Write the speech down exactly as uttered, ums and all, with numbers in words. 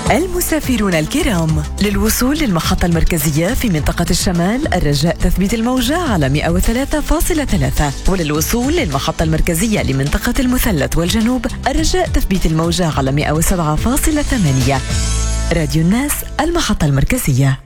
المسافرون الكرام، للوصول للمحطة المركزية في منطقة الشمال الرجاء تثبيت الموجة على مئة وثلاثة فاصلة ثلاثة، وللوصول للمحطة المركزية لمنطقة المثلث والجنوب الرجاء تثبيت الموجة على مئة وسبعة فاصلة ثمانية. راديو الناس، المحطة المركزية.